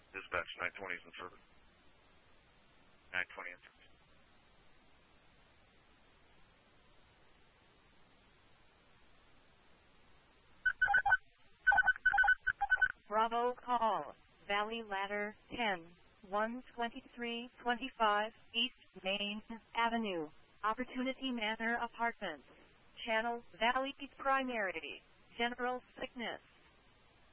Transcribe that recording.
Dispatch 920s and further. 920 and further. Bravo call. Valley Ladder 10, 12325 East Main Avenue. Opportunity Manor Apartments. Channel Valley Primary. General Sickness.